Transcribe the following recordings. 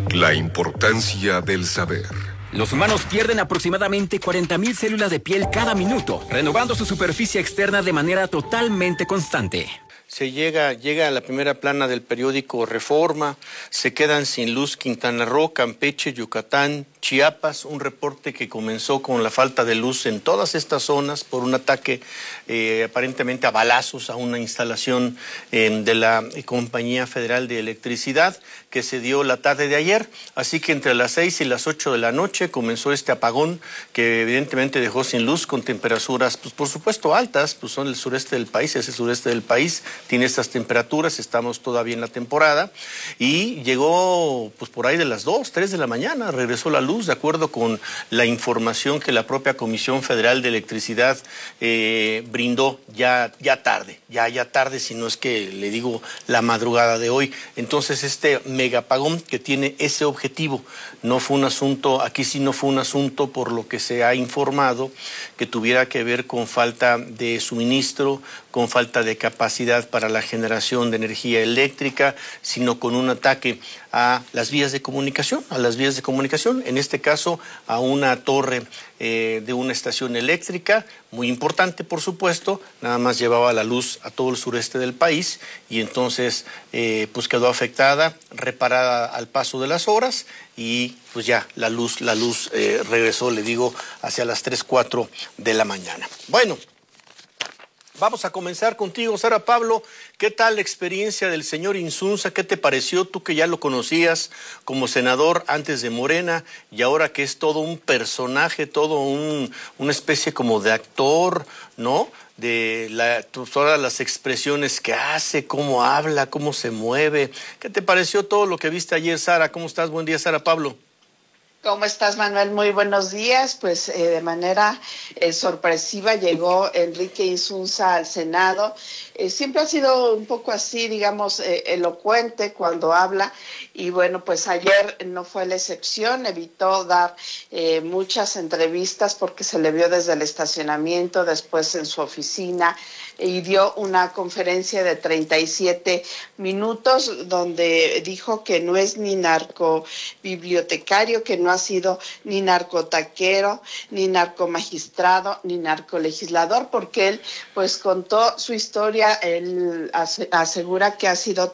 La importancia del saber. Los humanos pierden aproximadamente 40.000 células de piel cada minuto, renovando su superficie externa de manera totalmente constante. Se llega a la primera plana del periódico Reforma, se quedan sin luz Quintana Roo, Campeche, Yucatán, Chiapas, un reporte que comenzó con la falta de luz en todas estas zonas por un ataque aparentemente a balazos a una instalación de la Compañía Federal de Electricidad que se dio la tarde de ayer. Así que entre las 6 y las 8 de la noche comenzó este apagón que evidentemente dejó sin luz con temperaturas, pues por supuesto altas, pues son el sureste del país, es el sureste del país, tiene estas temperaturas, estamos todavía en la temporada y llegó pues por ahí de las 2, 3 de la mañana, regresó la luz de acuerdo con la información que la propia Comisión Federal de Electricidad brindó ya tarde, si no es que le digo la madrugada de hoy. Entonces este megapagón que tiene ese objetivo, no fue un asunto, aquí sí no fue un asunto por lo que se ha informado que tuviera que ver con falta de suministro, con falta de capacidad para la generación de energía eléctrica, sino con un ataque a las vías de comunicación, en este caso a una torre de una estación eléctrica, muy importante por supuesto, nada más llevaba la luz a todo el sureste del país y entonces pues quedó afectada, reparada al paso de las horas y pues ya la luz regresó, le digo, hacia las 3, 4 de la mañana. Bueno, vamos a comenzar contigo, Sara Pablo. ¿Qué tal la experiencia del señor Insunza? ¿Qué te pareció tú que ya lo conocías como senador antes de Morena y ahora que es todo un personaje, todo una especie como de actor, ¿no? Todas las expresiones que hace, cómo habla, cómo se mueve. ¿Qué te pareció todo lo que viste ayer, Sara? ¿Cómo estás? Buen día, Sara Pablo. ¿Cómo estás, Manuel? Muy buenos días. Pues de manera sorpresiva llegó Enrique Insunza al Senado. Siempre ha sido un poco así, digamos, elocuente cuando habla y bueno, pues ayer no fue la excepción, evitó dar muchas entrevistas porque se le vio desde el estacionamiento, después en su oficina y dio una conferencia de 37 minutos donde dijo que no es ni narcobibliotecario, que no ha sido ni narcotaquero, ni narcomagistrado, ni narcolegislador, porque él pues contó su historia, él asegura que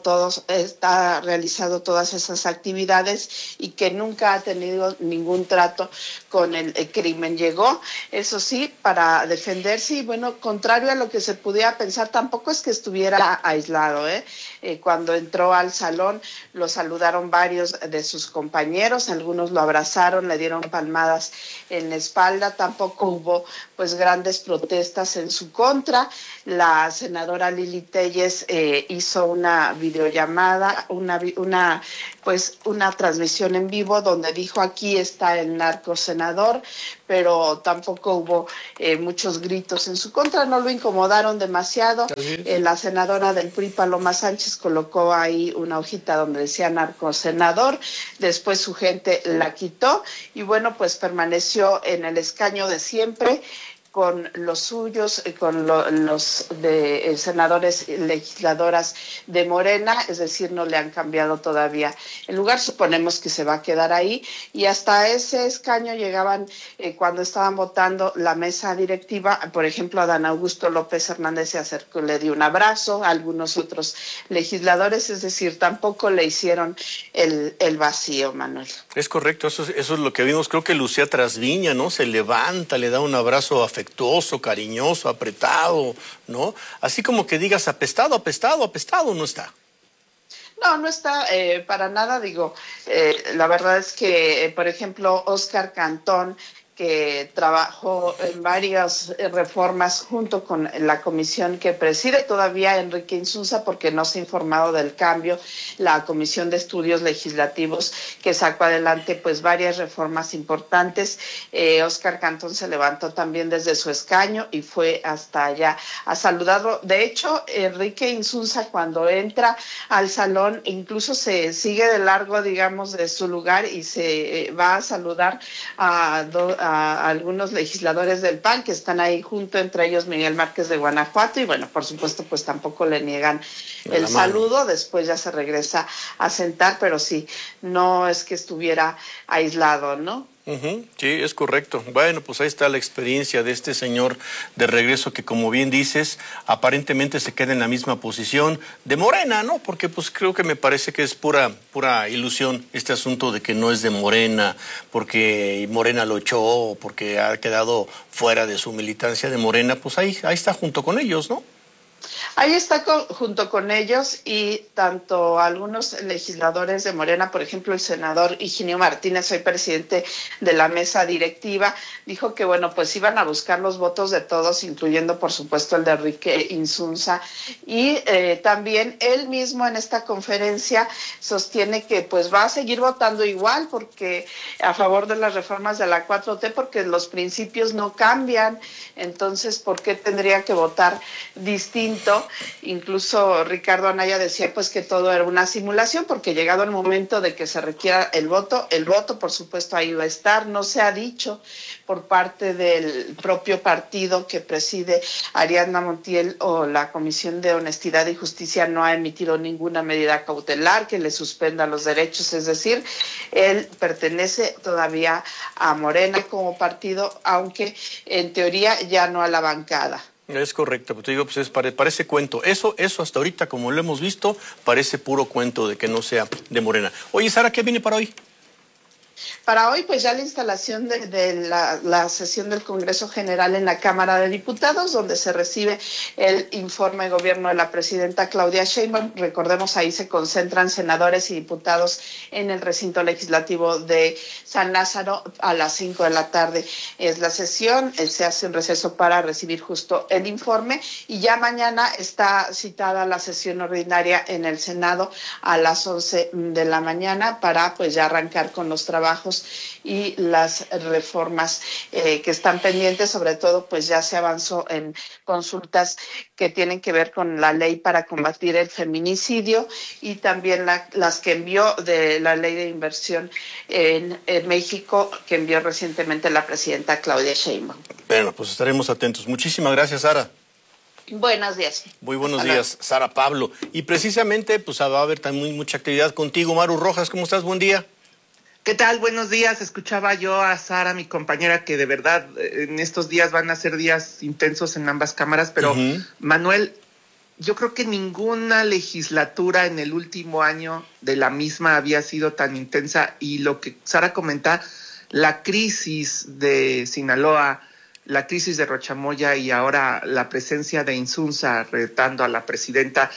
ha realizado todas esas actividades y que nunca ha tenido ningún trato con el crimen. Llegó, eso sí, para defenderse y bueno, contrario a lo que se pudiera pensar, tampoco es que estuviera aislado, cuando entró al salón lo saludaron varios de sus compañeros, algunos lo abrazaron, le dieron palmadas en la espalda, tampoco hubo pues grandes protestas en su contra. La senadora Lili Téllez hizo una videollamada, una transmisión en vivo donde dijo aquí está el narcosenador, pero tampoco hubo muchos gritos en su contra, no lo incomodaron demasiado. La senadora del PRI, Paloma Sánchez, colocó ahí una hojita donde decía narcosenador, después su gente la quitó y bueno, pues permaneció en el escaño de siempre con los suyos, con los de senadores y legisladoras de Morena, es decir, no le han cambiado todavía el lugar, suponemos que se va a quedar ahí, y hasta ese escaño llegaban cuando estaban votando la mesa directiva, por ejemplo, Adán Augusto López Hernández se acercó, le dio un abrazo, a algunos otros legisladores, es decir, tampoco le hicieron el vacío, Manuel. Es correcto, eso es lo que vimos, creo que Lucía Trasviña, ¿no? Se levanta, le da un abrazo afectuoso, cariñoso, apretado, ¿no? Así como que digas apestado, no está. No está para nada, digo, la verdad es que, por ejemplo, Óscar Cantón, que trabajó en varias reformas junto con la comisión que preside todavía Enrique Insunza, porque no se ha informado del cambio, la Comisión de Estudios Legislativos que sacó adelante pues varias reformas importantes. Óscar Cantón se levantó también desde su escaño y fue hasta allá a saludarlo. De hecho, Enrique Insunza cuando entra al salón incluso se sigue de largo, digamos, de su lugar y se va a saludar a a algunos legisladores del PAN que están ahí junto, entre ellos Miguel Márquez de Guanajuato, y bueno, por supuesto, pues tampoco le niegan el saludo, después ya se regresa a sentar, pero sí, no es que estuviera aislado, ¿no? Sí, es correcto. Bueno, pues ahí está la experiencia de este señor de regreso que, como bien dices, aparentemente se queda en la misma posición de Morena, ¿no? Porque pues creo que me parece que es pura ilusión este asunto de que no es de Morena, porque Morena lo echó, porque ha quedado fuera de su militancia de Morena, pues ahí está junto con ellos, ¿no? Ahí está junto con ellos, y tanto algunos legisladores de Morena, por ejemplo, el senador Higinio Martínez, hoy presidente de la mesa directiva, dijo que, bueno, pues iban a buscar los votos de todos, incluyendo, por supuesto, el de Enrique Insunza. Y también él mismo en esta conferencia sostiene que pues va a seguir votando igual, porque a favor de las reformas de la 4T, porque los principios no cambian. Entonces, ¿por qué tendría que votar distinto? Incluso Ricardo Anaya decía pues que todo era una simulación, porque llegado el momento de que se requiera el voto por supuesto ahí va a estar. No se ha dicho por parte del propio partido que preside Ariadna Montiel, o la Comisión de Honestidad y Justicia no ha emitido ninguna medida cautelar que le suspenda los derechos, es decir, él pertenece todavía a Morena como partido, aunque en teoría ya no a la bancada. Es correcto, pues te digo, pues parece cuento. Eso hasta ahorita, como lo hemos visto, parece puro cuento de que no sea de Morena. Oye, Sara, ¿qué viene para hoy? Para hoy, pues ya la instalación de la sesión del Congreso General en la Cámara de Diputados, donde se recibe el informe de gobierno de la presidenta Claudia Sheinbaum. Recordemos, ahí se concentran senadores y diputados en el recinto legislativo de San Lázaro. A las 5 de la tarde es la sesión, se hace un receso para recibir justo el informe, y ya mañana está citada la sesión ordinaria en el Senado a las 11 de la mañana para pues ya arrancar con los trabajos y las reformas que están pendientes. Sobre todo pues ya se avanzó en consultas que tienen que ver con la ley para combatir el feminicidio, y también las que envió de la ley de inversión en México, que envió recientemente la presidenta Claudia Sheinbaum. Bueno, pues estaremos atentos. Muchísimas gracias, Sara. Buenos días. Muy buenos días, Sara Pablo. Y precisamente pues va a haber también mucha actividad contigo. Maru Rojas, ¿cómo estás? Buen día. ¿Qué tal? Buenos días. Escuchaba yo a Sara, mi compañera, que de verdad en estos días van a ser días intensos en ambas cámaras, pero Manuel, yo creo que ninguna legislatura en el último año de la misma había sido tan intensa, y lo que Sara comenta, la crisis de Sinaloa, la crisis de Rochamoya y ahora la presencia de Insunza retando a la presidenta,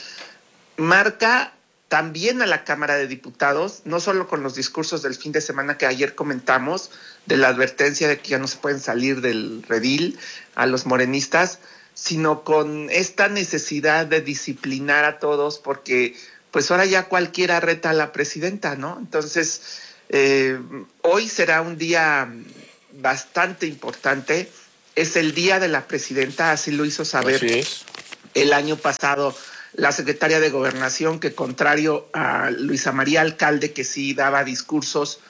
marca también a la Cámara de Diputados, no solo con los discursos del fin de semana que ayer comentamos, de la advertencia de que ya no se pueden salir del redil a los morenistas, sino con esta necesidad de disciplinar a todos, porque pues ahora ya cualquiera reta a la presidenta, ¿no? Entonces, hoy será un día bastante importante, es el día de la presidenta, así lo hizo saber el año pasado la secretaria de Gobernación, que contrario a Luisa María Alcalde, que sí daba discursos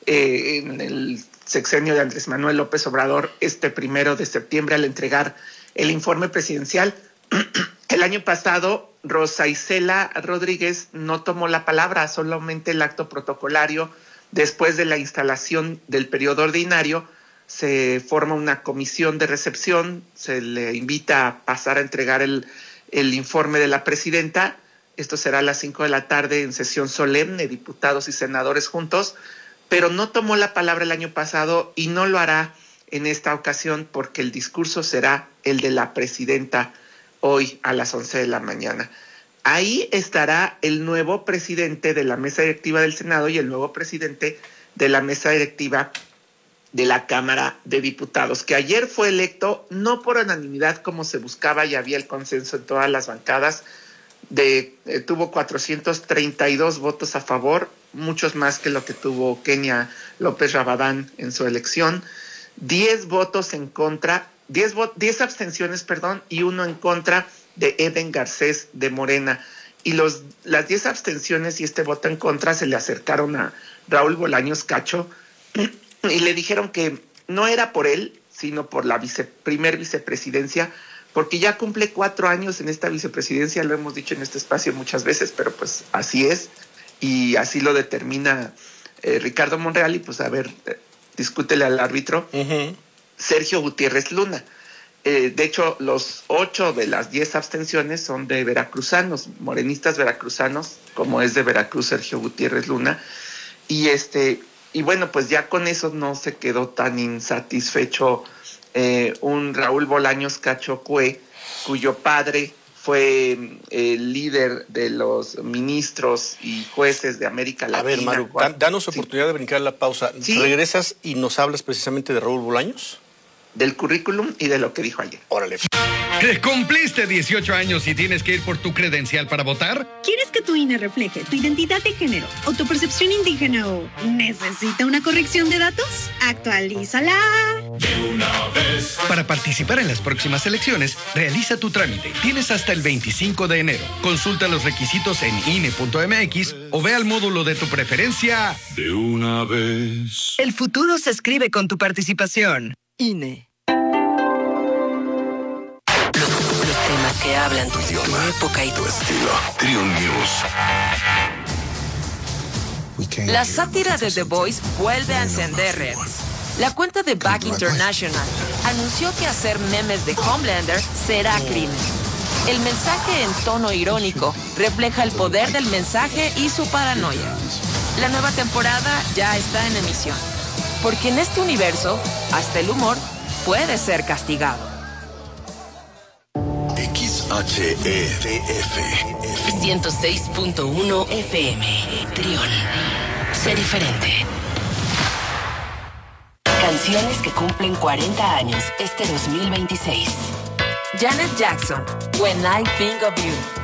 en el sexenio de Andrés Manuel López Obrador, 1 de septiembre, al entregar el informe presidencial, el año pasado Rosa Isela Rodríguez no tomó la palabra, solamente el acto protocolario. Después de la instalación del periodo ordinario, se forma una comisión de recepción, se le invita a pasar a entregar el informe de la presidenta. Esto será a las 5 de la tarde en sesión solemne, diputados y senadores juntos, pero no tomó la palabra el año pasado y no lo hará en esta ocasión, porque el discurso será el de la presidenta hoy a las 11 de la mañana. Ahí estará el nuevo presidente de la mesa directiva del Senado y el nuevo presidente de la mesa directiva de la Cámara de Diputados, que ayer fue electo no por unanimidad como se buscaba y había el consenso en todas las bancadas, tuvo 432 votos a favor, muchos más que lo que tuvo Kenia López Rabadán en su elección, 10 votos en contra, 10 abstenciones, y 1 en contra de Eden Garcés de Morena. Y las 10 abstenciones y este voto en contra se le acercaron a Raúl Bolaños Cacho y le dijeron que no era por él, sino por la primer vicepresidencia, porque ya cumple 4 años en esta vicepresidencia, lo hemos dicho en este espacio muchas veces, pero pues así es, y así lo determina Ricardo Monreal, y pues a ver, discútele al árbitro, Sergio Gutiérrez Luna. De hecho, los 8 de las 10 abstenciones son de veracruzanos, morenistas veracruzanos, como es de Veracruz Sergio Gutiérrez Luna, y bueno, pues ya con eso no se quedó tan insatisfecho un Raúl Bolaños Cacho Cue, cuyo padre fue el líder de los ministros y jueces de América Latina. A ver, Maru, danos oportunidad de brincar la pausa. ¿Sí? ¿Regresas y nos hablas precisamente de Raúl Bolaños? Del currículum y de lo que dijo ayer. Órale. ¿Cumpliste 18 años y tienes que ir por tu credencial para votar? ¿Quieres que tu INE refleje tu identidad de género o tu percepción indígena o necesita una corrección de datos? Actualízala De una vez. Para participar en las próximas elecciones, realiza tu trámite. Tienes hasta el 25 de enero. Consulta los requisitos en INE.mx o ve al módulo de tu preferencia. De una vez. El futuro se escribe con tu participación. INE. Los temas que hablan tu idioma, época y tu estilo. Trio News. La sátira de The Voice vuelve a encender redes. La cuenta de Back International anunció que hacer memes de Homelander será crimen. El mensaje en tono irónico refleja el poder del mensaje y su paranoia. La nueva temporada ya está en emisión. Porque en este universo, hasta el humor puede ser castigado. XHEDF 106.1 FM. Trión. Sé diferente. Canciones que cumplen 40 años este 2026. Janet Jackson, When I Think of You.